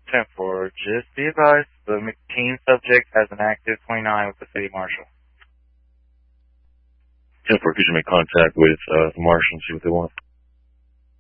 10-4, just be advised, the McKean subject has an active 29 with the city marshal. 10-4, could you make contact with the marshal and see what they want?